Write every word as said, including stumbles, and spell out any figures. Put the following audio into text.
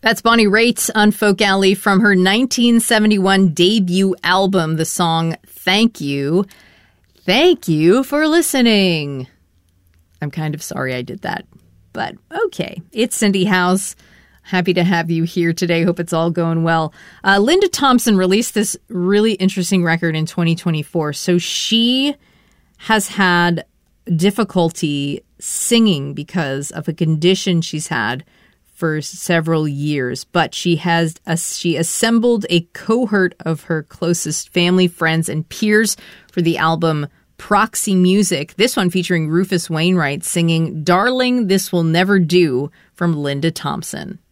That's Bonnie Raitt on Folk Alley from her nineteen seventy-one debut album, the song Thank You. Thank you for listening. I'm kind of sorry I did that, but okay. It's Cindy House. Happy to have you here today. Hope it's all going well. Uh, Linda Thompson released this really interesting record in twenty twenty-four. So she has had difficulty singing because of a condition she's had for several years, but she has uh, she assembled a cohort of her closest family, friends, and peers for the album Proxy Music. This one featuring Rufus Wainwright singing "Darling, This Will Never Do" from Linda Thompson.